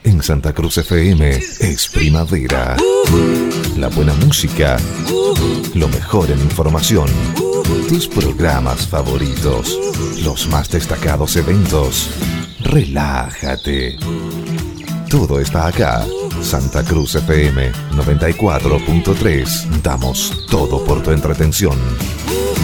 En Santa Cruz FM es primavera. La buena música, lo mejor en información, tus programas favoritos, los más destacados eventos. Relájate. Todo está acá. Santa Cruz FM 94.3. Damos todo por tu entretención.